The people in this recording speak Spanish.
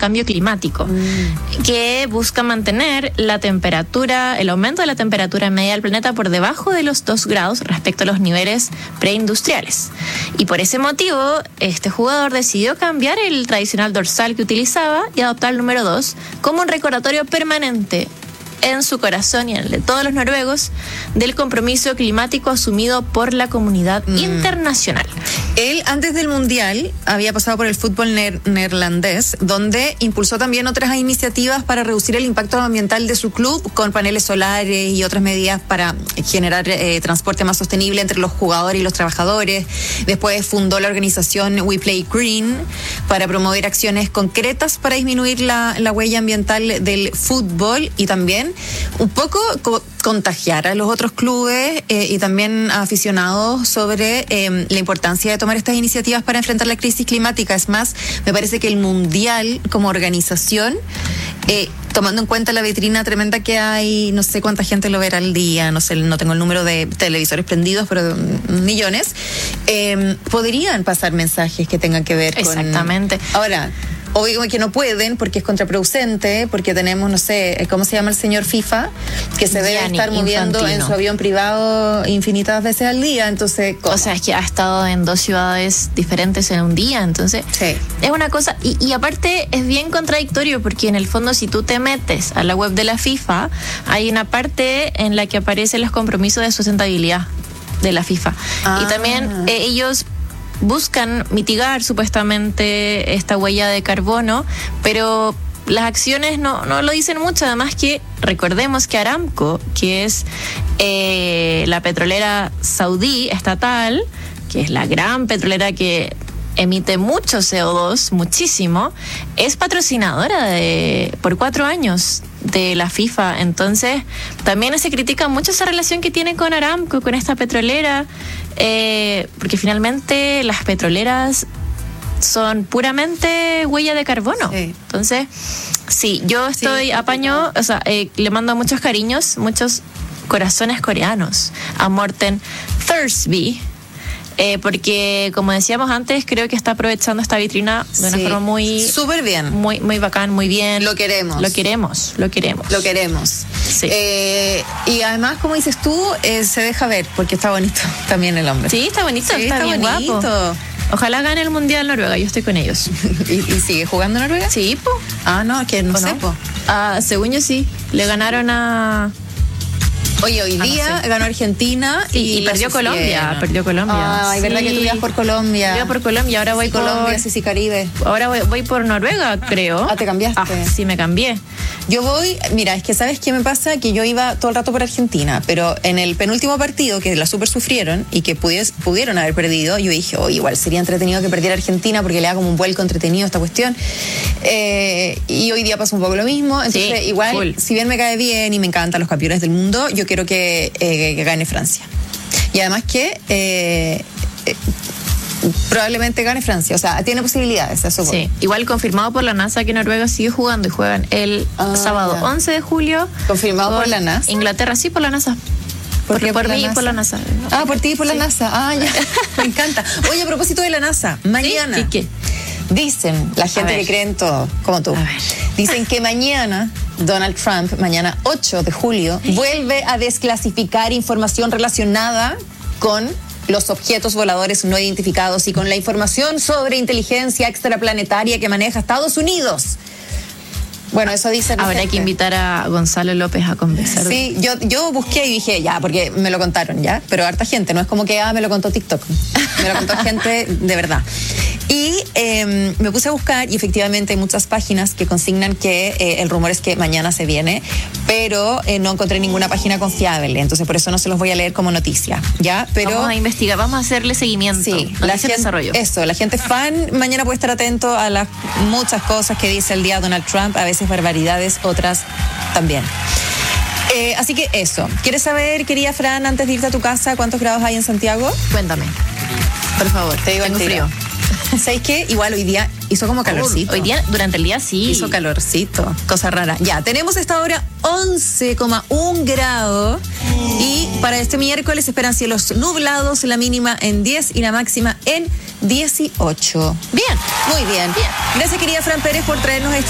cambio climático, que busca mantener la temperatura, el aumento de la temperatura media del planeta por debajo de los 2 grados respecto a los niveles preindustriales. Y por ese motivo, este jugador decidió cambiar el tradicional dorsal que utilizaba y adoptar el número 2 como un recordatorio permanente en su corazón y en el de todos los noruegos del compromiso climático asumido por la comunidad internacional. Él, antes del Mundial, había pasado por el fútbol neerlandés, donde impulsó también otras iniciativas para reducir el impacto ambiental de su club, con paneles solares y otras medidas para generar transporte más sostenible entre los jugadores y los trabajadores. Después fundó la organización We Play Green para promover acciones concretas para disminuir la huella ambiental del fútbol y también un poco contagiar a los otros clubes y también a aficionados sobre la importancia de tomar estas iniciativas para enfrentar la crisis climática. Es más, me parece que el Mundial como organización, tomando en cuenta la vitrina tremenda que hay, no sé cuánta gente lo verá al día, no sé, no tengo el número de televisores prendidos, pero millones, podrían pasar mensajes que tengan que ver con... Exactamente. Ahora, obvio que no pueden porque es contraproducente, porque tenemos, no sé, ¿cómo se llama el señor FIFA? Que se debe estar moviendo Infantino en su avión privado infinitas veces al día, entonces... ¿cómo? O sea, es que ha estado en 2 ciudades diferentes en un día, entonces... Sí. Es una cosa, y aparte es bien contradictorio porque en el fondo si tú te metes a la web de la FIFA, hay una parte en la que aparecen los compromisos de sustentabilidad de la FIFA. Y también ellos buscan mitigar supuestamente esta huella de carbono, pero las acciones no lo dicen mucho. Además que recordemos que Aramco, que es la petrolera saudí estatal, que es la gran petrolera que emite mucho CO2, muchísimo, es patrocinadora por 4 años de la FIFA. Entonces también se critica mucho esa relación que tiene con Aramco, con esta petrolera, porque finalmente las petroleras son puramente huella de carbono. Sí. Entonces, sí, yo estoy apaño, o sea, le mando muchos cariños, muchos corazones coreanos a Morten Thursby, porque como decíamos antes, creo que está aprovechando esta vitrina de una forma muy... súper bien. Muy bacán, muy bien. Lo queremos. Sí. Y además, como dices tú, se deja ver, porque está bonito también el hombre. Sí, está bonito, sí, está bien bonito. Guapo. Ojalá gane el Mundial Noruega, yo estoy con ellos. ¿Y sigue jugando Noruega? Sí, po. Ah, no, que no sé, po. Según yo sí, le ganaron a... Oye, hoy día ganó Argentina y perdió Colombia. Perdió Colombia. Ay, verdad que tú ibas por Colombia. Yo por Colombia, ahora voy por Colombia, sí, Caribe. Ahora voy por Noruega, creo. Ah, ¿te cambiaste? Sí, me cambié. Yo voy, mira, es que ¿sabes qué me pasa? Que yo iba todo el rato por Argentina, pero en el penúltimo partido, que la super sufrieron y que pudieron haber perdido, yo dije, igual sería entretenido que perdiera Argentina porque le da como un vuelco entretenido a esta cuestión. Y hoy día pasa un poco lo mismo. Entonces, sí, igual, cool. Si bien me cae bien y me encantan los campeones del mundo, yo quiero que gane Francia. Y además que... probablemente gane Francia, o sea, tiene posibilidades, eso. Sí, igual confirmado por la NASA que Noruega sigue jugando y juegan el sábado 11 de julio. ¿Confirmado por la NASA? Inglaterra, sí, por la NASA. Por mí y por la NASA. Ah, por ti y por la NASA. Ah, ya. Me encanta. Oye, a propósito de la NASA, mañana. ¿Sí? ¿Qué? Dicen, la gente que cree en todo, como tú, dicen que mañana Donald Trump, mañana 8 de julio, vuelve a desclasificar información relacionada con los objetos voladores no identificados y con la información sobre inteligencia extraplanetaria que maneja Estados Unidos. Bueno, eso dice... Habrá que invitar a Gonzalo López a conversar. Sí, yo busqué y dije, ya, porque me lo contaron, ya, pero harta gente, no es como que, me lo contó TikTok, me lo contó gente de verdad. Y me puse a buscar y efectivamente hay muchas páginas que consignan que el rumor es que mañana se viene, pero no encontré ninguna página confiable, entonces por eso no se los voy a leer como noticia, ¿ya? Pero vamos a investigar, vamos a hacerle seguimiento. Sí, la gente fan mañana puede estar atento a las muchas cosas que dice el día Donald Trump, a veces barbaridades, otras también. Así que eso. ¿Quieres saber, querida Fran, antes de irte a tu casa, cuántos grados hay en Santiago? Cuéntame, por favor. Te digo, tengo frío. ¿Sabes qué? Igual hoy día hizo como calorcito. Hoy día, durante el día sí. Hizo calorcito, cosa rara. Ya, tenemos esta hora 11,1 grados y para este miércoles esperan cielos nublados, la mínima en 10 y la máxima en 18. Bien. Muy bien. Bien. Gracias, querida Fran Pérez, por traernos